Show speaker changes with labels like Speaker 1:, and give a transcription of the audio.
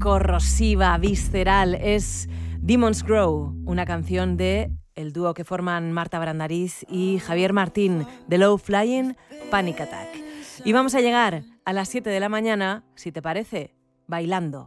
Speaker 1: corrosiva, visceral. Es Demons Grow, una canción de el dúo que forman Marta Brandariz y Javier Martín, de Low Flying Panic Attack. Y vamos a llegar a las 7 de la mañana, si te parece, bailando.